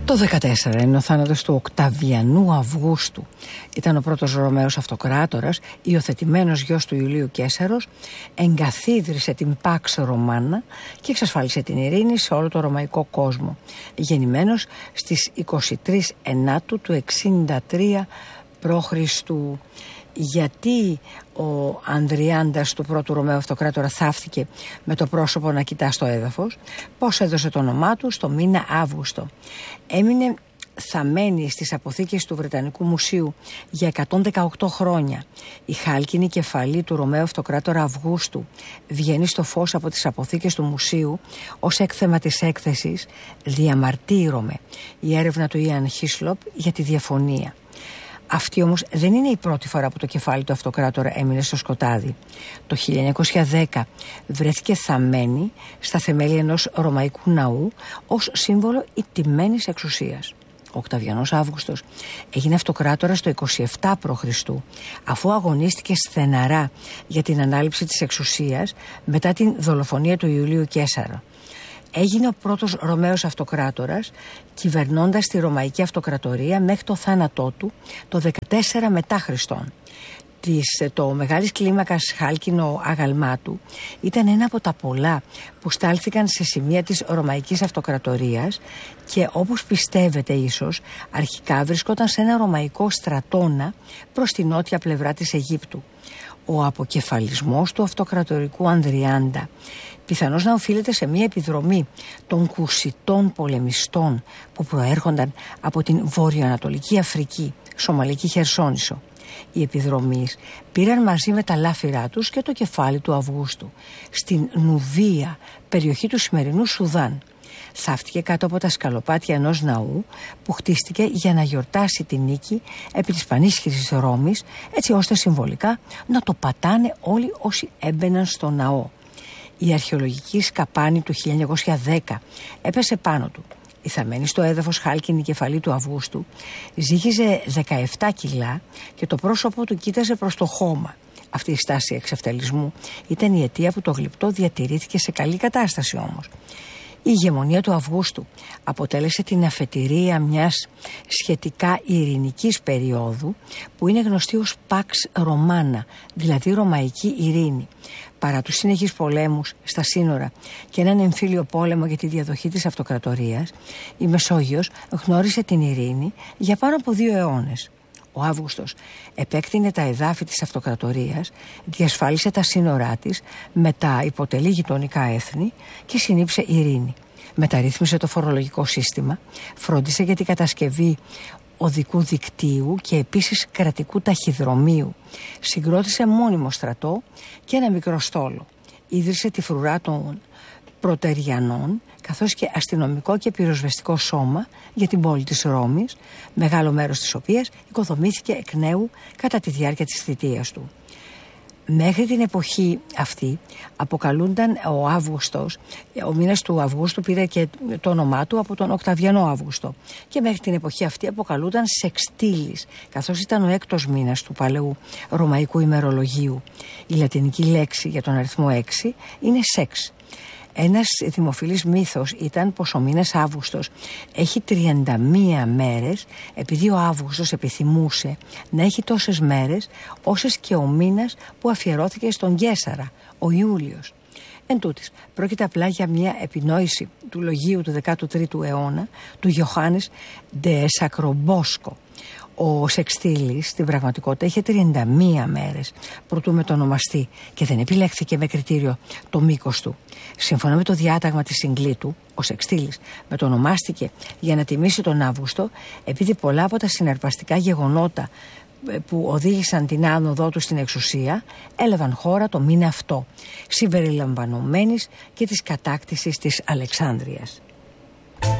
Το 14 είναι ο θάνατος του Οκταβιανού Αυγούστου. Ήταν ο πρώτος Ρωμαίος αυτοκράτορας, υιοθετημένος γιος του Ιουλίου Καίσαρος, εγκαθίδρυσε την Pax Romana και εξασφάλισε την ειρήνη σε όλο το ρωμαϊκό κόσμο. Γεννημένος στις 23 Ενάτου του 63 π.Χ. Γιατί ο Ανδριάντας του πρώτου Ρωμαίου αυτοκράτορα θαύτηκε με το πρόσωπο να κοιτά στο έδαφος, πώς έδωσε το όνομά του στο μήνα Αύγουστο. Έμεινε θαμμένη στις αποθήκες του Βρετανικού Μουσείου για 118 χρόνια. Η χάλκινη κεφαλή του Ρωμαίου αυτοκράτορα Αυγούστου βγαίνει στο φως από τις αποθήκες του Μουσείου ως έκθεμα της έκθεσης «Διαμαρτύρομαι», η έρευνα του Ιαν Χίσλοπ για τη διαφωνία. Αυτή όμως δεν είναι η πρώτη φορά που το κεφάλι του αυτοκράτορα έμεινε στο σκοτάδι. Το 1910 βρέθηκε θαμμένη στα θεμέλια ενός ρωμαϊκού ναού ως σύμβολο ηττημένης εξουσίας. Ο Οκταβιανός Αύγουστος έγινε αυτοκράτορας το 27 π.Χ. αφού αγωνίστηκε στεναρά για την ανάληψη της εξουσίας μετά την δολοφονία του Ιουλίου Καίσαρα. Έγινε ο πρώτος Ρωμαίος αυτοκράτορας, κυβερνώντας τη Ρωμαϊκή Αυτοκρατορία μέχρι το θάνατό του το 14 μετά Χριστόν. Το μεγάλης κλίμακας χάλκινο άγαλμά του ήταν ένα από τα πολλά που στάλθηκαν σε σημεία της Ρωμαϊκής Αυτοκρατορίας και, όπως πιστεύετε ίσως, αρχικά βρισκόταν σε ένα ρωμαϊκό στρατόνα προς τη νότια πλευρά της Αιγύπτου. Ο αποκεφαλισμός του αυτοκρατορικού Ανδριάντα πιθανώς να οφείλεται σε μια επιδρομή των κουσιτών πολεμιστών που προέρχονταν από την βορειοανατολική Αφρική, Σομαλική Χερσόνησο. Οι επιδρομείς πήραν μαζί με τα λάφυρά τους και το κεφάλι του Αυγούστου στην Νουβία, περιοχή του σημερινού Σουδάν. Θαύτηκε κάτω από τα σκαλοπάτια ενός ναού που χτίστηκε για να γιορτάσει τη νίκη επί της πανίσχυρης Ρώμης, έτσι ώστε συμβολικά να το πατάνε όλοι όσοι έμπαιναν στο ναό. Η αρχαιολογική σκαπάνη του 1910 έπεσε πάνω του. Η θαμμένη στο έδαφος χάλκινη κεφαλή του Αυγούστου ζύγιζε 17 κιλά και το πρόσωπό του κοίταζε προς το χώμα. Αυτή η στάση εξευτελισμού ήταν η αιτία που το γλυπτό διατηρήθηκε σε καλή κατάσταση όμως. Η ηγεμονία του Αυγούστου αποτέλεσε την αφετηρία μιας σχετικά ειρηνικής περίοδου που είναι γνωστή ως Pax Romana, δηλαδή Ρωμαϊκή Ειρήνη. Παρά τους συνεχείς πολέμους στα σύνορα και έναν εμφύλιο πόλεμο για τη διαδοχή της αυτοκρατορίας, η Μεσόγειος γνώρισε την ειρήνη για πάνω από 2 αιώνες. Ο Αύγουστος επέκτηνε τα εδάφη της αυτοκρατορίας, διασφάλισε τα σύνορά της με τα υποτελή γειτονικά έθνη και συνήψε ειρήνη. Μεταρρύθμισε το φορολογικό σύστημα, φρόντισε για την κατασκευή οδικού δικτύου και επίσης κρατικού ταχυδρομείου. Συγκρότησε μόνιμο στρατό και ένα μικρό στόλο. Ίδρυσε τη φρουρά των Προτεριανών, καθώς και αστυνομικό και πυροσβεστικό σώμα για την πόλη της Ρώμης, μεγάλο μέρος της οποίας οικοδομήθηκε εκ νέου κατά τη διάρκεια της θητείας του. Μέχρι την εποχή αυτή αποκαλούνταν ο Αύγουστος, ο μήνας του Αυγούστου πήρε και το όνομά του από τον Οκταβιανό Αύγουστο, και μέχρι την εποχή αυτή αποκαλούνταν Σεξτίλης, καθώς ήταν ο 6ος μήνας του παλαιού ρωμαϊκού ημερολογίου. Η λατινική λέξη για τον αριθμό 6 είναι σεξ. Ένας δημοφιλής μύθος ήταν πως ο μήνας Αύγουστος έχει 31 μέρες, επειδή ο Αύγουστος επιθυμούσε να έχει τόσες μέρες όσες και ο μήνας που αφιερώθηκε στον Καίσαρα, ο Ιούλιος. Εν τούτης, πρόκειται απλά για μια επινόηση του λογίου του 13ου αιώνα του Ιωάννης Ντε Σακρομπόσκο. Ο Σεξτίλης στην πραγματικότητα είχε 31 μέρες προτού μετονομαστεί και δεν επιλέχθηκε με κριτήριο το μήκος του. Σύμφωνα με το διάταγμα της Συγκλήτου, ο Σεξτίλης μετονομάστηκε για να τιμήσει τον Αύγουστο, επειδή πολλά από τα συναρπαστικά γεγονότα που οδήγησαν την άνοδό του στην εξουσία έλαβαν χώρα το μήνα αυτό, συμπεριλαμβανομένης και της κατάκτησης της Αλεξάνδρειας.